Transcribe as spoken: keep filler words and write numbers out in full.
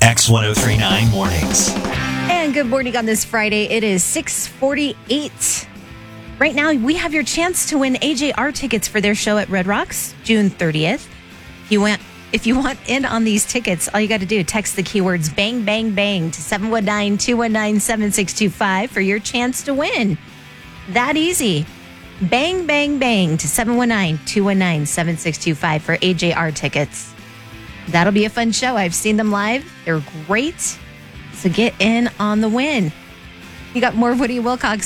X ten thirty-nine Mornings. And good morning on this Friday. It is six forty-eight. Right now, we have your chance to win A J R tickets for their show at Red Rocks, June thirtieth. If you want, if you want in on these tickets, all you got to do, text the keywords bang, bang, bang to seven one nine, two one nine, seven six two five for your chance to win. That easy. Bang, bang, bang to seven one nine, two one nine, seven six two five for A J R tickets. That'll be a fun show. I've seen them live. They're great. So get in on the win. You got more Woody Wilcox